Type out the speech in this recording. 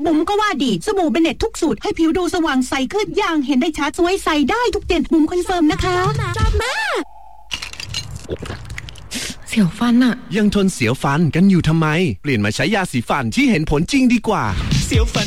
บุ๋มก็ว่าดีสบู่เบเน็ตทุกสูตรให้ผิวดูสว่างใสขึ้นอย่างเห็นได้ชัดสวยใสได้ทุกเดือนบุ๋มคอนเฟิร์มนะคะชอบมากเสียวฟันอะยังทนเสียวฟันกันอยู่ทำไมเปลี่ยนมาใช้ยาสีฟันที่เห็นผลจริงดีกว่าเสียวฟัน